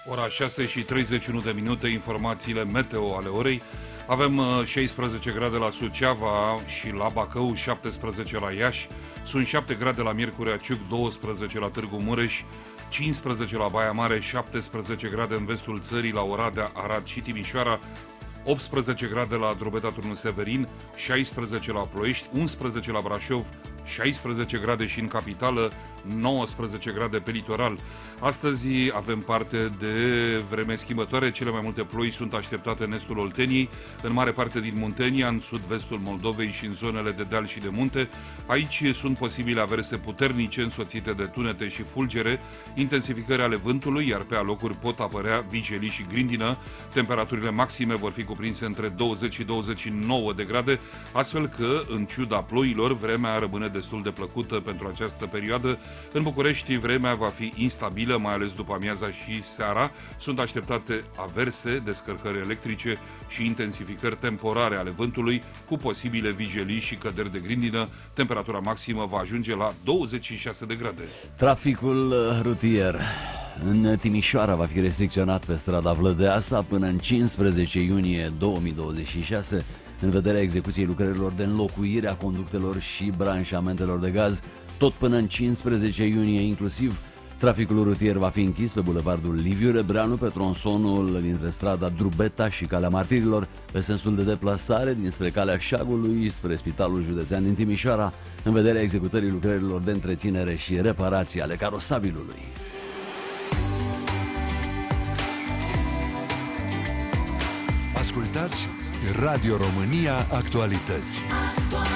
Ora 6 și 31 de minute, informațiile meteo ale orei. Avem 16 grade la Suceava și la Bacău, 17 la Iași, sunt 7 grade la Miercurea Ciuc, 12 la Târgu Mureș, 15 la Baia Mare, 17 grade în vestul țării, la Oradea, Arad și Timișoara, 18 grade la Drobeta Turnul Severin, 16 la Ploiești, 11 la Brașov, 16 grade și în capitală, 19 grade pe litoral. Astăzi avem parte de vreme schimbătoare. Cele mai multe ploi sunt așteptate în estul Olteniei, în mare parte din Muntenia, în sud-vestul Moldovei și în zonele de deal și de munte. Aici sunt posibile averse puternice însoțite de tunete și fulgere, intensificări ale vântului, iar pe alocuri pot apărea vijelii și grindină. Temperaturile maxime vor fi cuprinse între 20 și 29 de grade, astfel că, în ciuda ploilor, vremea rămâne destul de plăcută pentru această perioadă. În București, vremea va fi instabilă, mai ales după amiaza și seara. Sunt așteptate averse, descărcări electrice și intensificări temporare ale vântului, cu posibile vijelii și căderi de grindină. Temperatura maximă va ajunge la 26 de grade. Traficul rutier în Timișoara va fi restricționat pe strada Vlădeasa până în 15 iunie 2026, în vederea execuției lucrărilor de înlocuire a conductelor și branșamentelor de gaz. Tot până în 15 iunie inclusiv, traficul rutier va fi închis pe bulevardul Liviu Rebreanu, pe tronsonul dintre strada Drubeta și Calea Martirilor, pe sensul de deplasare dinspre Calea Șagului spre Spitalul Județean din Timișoara, în vederea executării lucrărilor de întreținere și reparație ale carosabilului. Ascultați Radio România Actualități.